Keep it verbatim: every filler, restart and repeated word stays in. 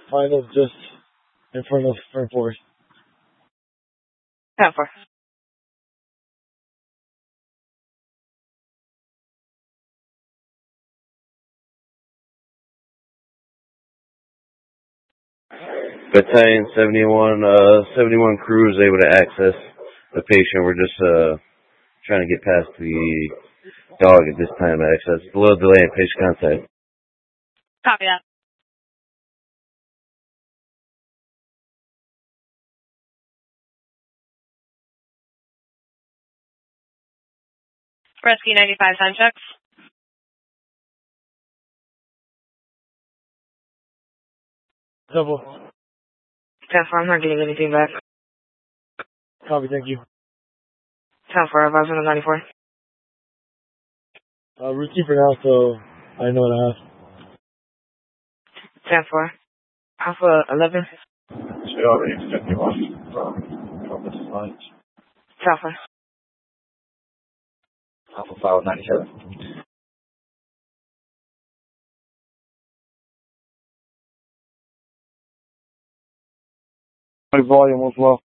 Finals just in front of Fern Forest. ten four. Battalion seventy-one, uh, seventy-one crew is able to access the patient. We're just, uh, trying to get past the dog at this time, access. A little delay in patient contact. Copy that. Rescue ninety-five, time checks. Double. ten four, I'm not getting anything back. Copy, thank you. ten four, advisement on ninety-four. Uh, routine for now, so I know what I have. ten four. Alpha eleven. She already expected one from Compass Lines. ten four. Alpha five ninety-seven. My volume was low.